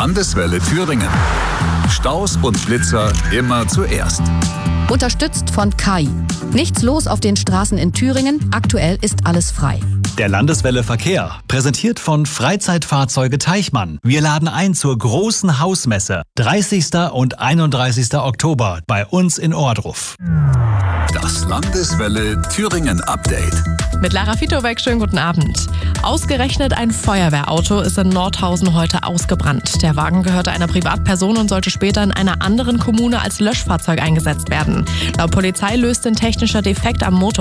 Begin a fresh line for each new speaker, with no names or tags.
Landeswelle Thüringen. Staus und Blitzer immer zuerst.
Unterstützt von Kai. Nichts los auf den Straßen in Thüringen. Aktuell ist alles frei.
Der Landeswelle Verkehr, präsentiert von Freizeitfahrzeuge Teichmann. Wir laden ein zur großen Hausmesse, 30. und 31. Oktober bei uns in Ohrdruf.
Das Landeswelle Thüringen Update.
Mit Lara Fitowek, schönen guten Abend. Ausgerechnet ein Feuerwehrauto ist in Nordhausen heute ausgebrannt. Der Wagen gehörte einer Privatperson und sollte später in einer anderen Kommune als Löschfahrzeug eingesetzt werden. Laut Polizei löste ein technischer Defekt am Motor